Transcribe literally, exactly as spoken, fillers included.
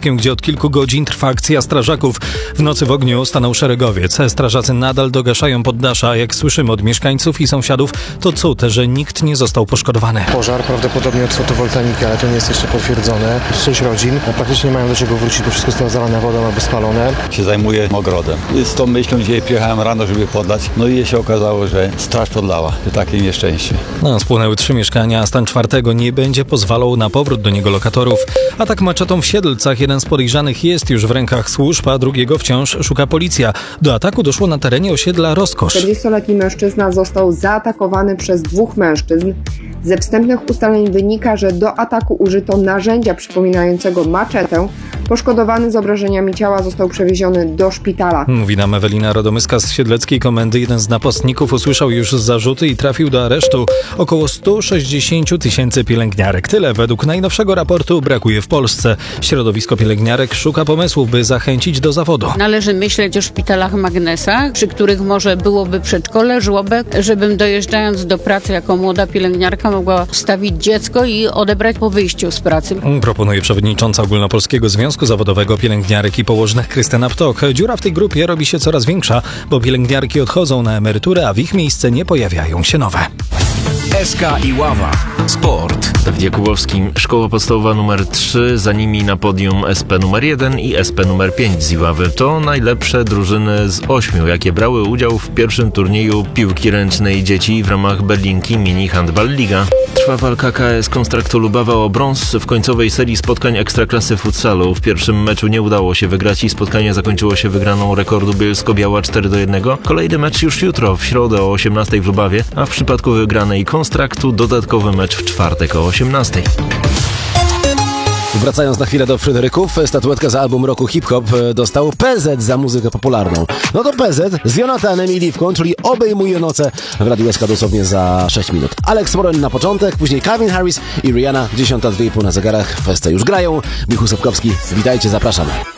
Opolskiem, gdzie od kilku godzin trwa akcja strażaków. W nocy w ogniu stanął szeregowiec. Strażacy nadal dogaszają poddasza. Jak słyszymy od mieszkańców i sąsiadów, to cud, że nikt nie został poszkodowany. Pożar prawdopodobnie od fotowoltaiki, ale to nie jest jeszcze potwierdzone. Sześć rodzin, a praktycznie nie mają do czego wrócić, bo wszystko zostało zalane wodą albo spalone. Się zajmuję ogrodem. Z tą myślą dzisiaj przyjechałem rano, żeby podlać. No i się okazało, że straż podlała. Takie nieszczęście. No, spłonęły trzy mieszkania, a stan czwartego nie będzie pozwalał na powrót do niego lokatorów. Atak maczetą w Siedlcach. Jeden z podejrzanych jest już w rękach służb, a drugiego wciąż szuka policja. Do ataku doszło na terenie osiedla Rozkosz. czterdziestoletni mężczyzna został zaatakowany przez dwóch mężczyzn. Ze wstępnych ustaleń wynika, że do ataku użyto narzędzia przypominającego maczetę. Poszkodowany z obrażeniami ciała został przewieziony do szpitala. Mówi nam Ewelina Radomyska z Siedleckiej Komendy. Jeden z napastników usłyszał już zarzuty i trafił do aresztu. Około sto sześćdziesiąt tysięcy pielęgniarek. Tyle według najnowszego raportu brakuje w Polsce. Środowisko pielęgniarek szuka pomysłów, by zachęcić do zawodu. Należy myśleć o szpitalach magnesach, przy których może byłoby przedszkole, żłobek, żebym dojeżdżając do pracy jako młoda pielęgniarka mogła wstawić dziecko i odebrać po wyjściu z pracy. Proponuje przewodnicząca Ogólnopolskiego Związku Zawodowego Pielęgniarek i Położnych Krystyna Ptok. Dziura w tej grupie robi się coraz większa, bo pielęgniarki odchodzą na emeryturę, a w ich miejsce nie pojawiają się nowe. S K i Ława. Sport. W Jakubowskim szkoła podstawowa numer trzy, za nimi na podium S P numer jeden i S P numer pięć z Iławy. To najlepsze drużyny z ośmiu, jakie brały udział w pierwszym turnieju piłki ręcznej dzieci w ramach Berlinki Mini Handball Liga. Trwa walka K S Konstraktu Lubawa o brąz w końcowej serii spotkań Ekstraklasy futsalu. W pierwszym meczu nie udało się wygrać i spotkanie zakończyło się wygraną rekordu Bielsko-Biała cztery do jednego. Kolejny mecz już jutro, w środę o osiemnastej w Lubawie, a w przypadku wygranej Konstraktu dodatkowy mecz w czwartek o osiemnastej. Wracając na chwilę do Fryderyków, statuetkę za album roku hip-hop dostał P Z za muzykę popularną. No to P Z z Jonatanem i Liwką, czyli Obejmuje noce w Radiu S K dosłownie za sześć minut. Alex Moren na początek, później Calvin Harris i Rihanna, dziesiąta dwie i pół na zegarach. Festę już grają. Michał Sapkowski, witajcie, zapraszamy.